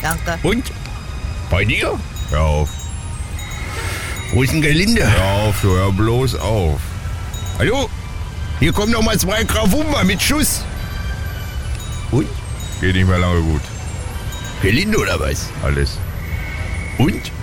Danke. Und? Bei dir? Hör auf. Wo ist denn Gelinde? Hör auf, du hör bloß auf. Hallo? Hier kommen noch mal 2 Gravumba mit Schuss. Und? Geht nicht mehr lange gut. Gelinde oder was? Alles. Und?